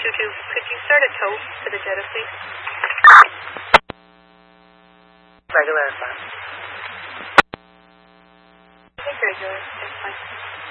could you start a tow to the Jetta, please? Regular, sir. Take regular, that's fine.